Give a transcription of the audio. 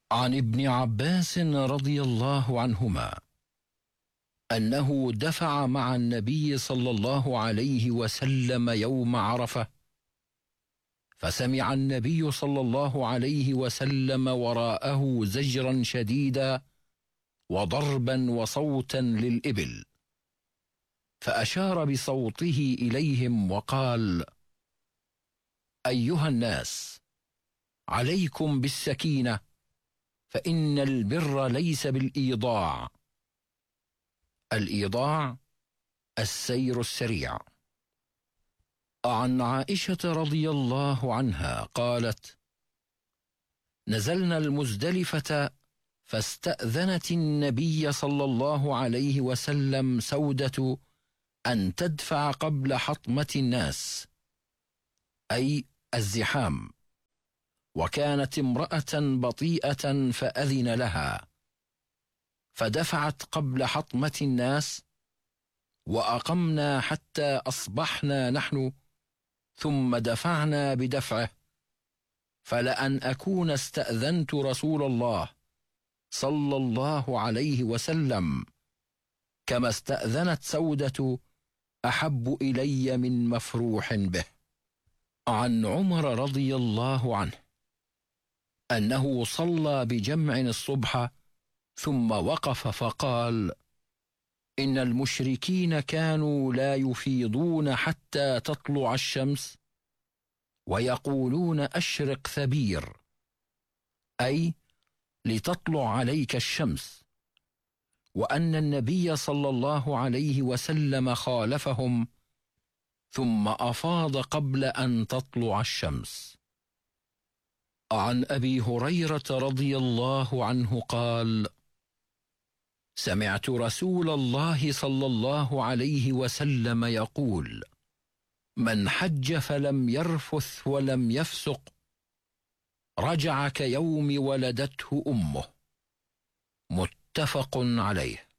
عن ابن عباس رضي الله عنهما أنه دفع مع النبي صلى الله عليه وسلم يوم عرفة، فسمع النبي صلى الله عليه وسلم وراءه زجرا شديدا وضربا وصوتا للإبل، فأشار بصوته إليهم وقال: أيها الناس، عليكم بالسكينة، فإن البر ليس بالإيضاع. الإيضاع السير السريع. عن عائشة رضي الله عنها قالت: نزلنا المزدلفة فاستأذنت النبي صلى الله عليه وسلم سودة أن تدفع قبل حطمة الناس، أي الزحام، وكانت امرأة بطيئة فأذن لها، فدفعت قبل حطمة الناس، وأقمنا حتى أصبحنا نحن، ثم دفعنا بدفعه، فلأن أكون استأذنت رسول الله صلى الله عليه وسلم كما استأذنت سودة أحب إلي من مفروح به. عن عمر رضي الله عنه أنه صلى بجمع الصبح ثم وقف فقال: إن المشركين كانوا لا يفيضون حتى تطلع الشمس، ويقولون أشرق ثبير، أي لتطلع عليك الشمس، وأن النبي صلى الله عليه وسلم خالفهم ثم أفاض قبل أن تطلع الشمس. عن أبي هريرة رضي الله عنه قال: سمعت رسول الله صلى الله عليه وسلم يقول: من حج فلم يرفث ولم يفسق رجع كيوم ولدته أمه. متفق عليه.